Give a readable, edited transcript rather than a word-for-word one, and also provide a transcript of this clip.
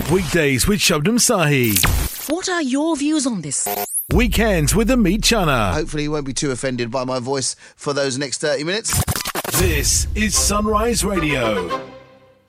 Weekdays with Shabnam Sahi. What are your views on this? Weekends with Amit Chana. Hopefully you won't be too offended by my voice for those next 30 minutes. This is Sunrise Radio.